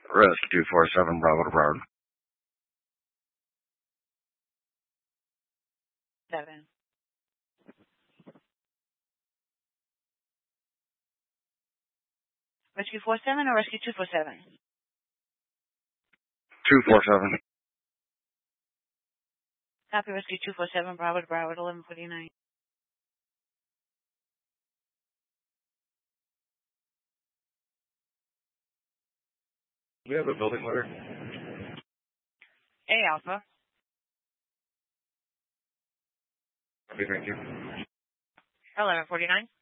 Rescue 247, Bravo to Broward. 7. Rescue 47 or Rescue 247? 247. Copy, Rescue 247, Bravo to Broward, 1149. Do we have a building letter? A Alpha. Okay, thank you. 1149.